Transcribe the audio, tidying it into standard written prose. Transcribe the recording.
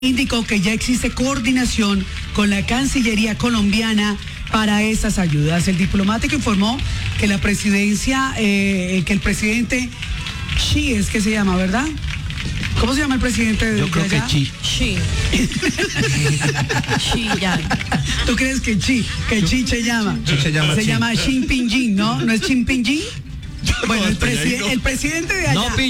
indicó que ya existe coordinación con la Cancillería colombiana para estas ayudas. El diplomático informó que la presidencia, que el presidente Xi es que se llama, ¿verdad? ¿Cómo se llama el presidente de allá? Yo creo que Xi. Xi ya. ¿Tú crees que Xi se llama? Se llama Xi Jinping, ¿no? ¿No es Xi Jinping? Bueno, el presidente de allá. No,